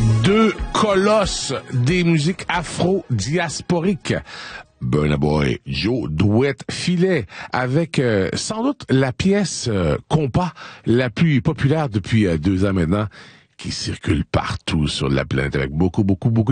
Deux colosses des musiques afro-diasporiques. Burna Boy, Joe Douet-Filet, avec sans doute la pièce compas la plus populaire depuis 2 ans maintenant, qui circule partout sur la planète avec beaucoup